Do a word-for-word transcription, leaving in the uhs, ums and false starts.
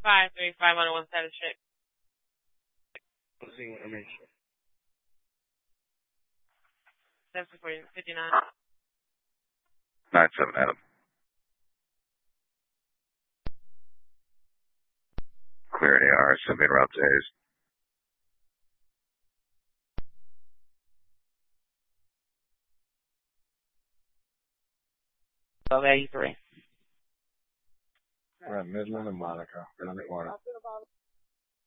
Five three five one one status check. Losing information. Seven four fifty nine. Nine seven Adam. Clear A R, seven route to Hayes. twelve eighty-three. We're at Midland and Monica. We're on the corner.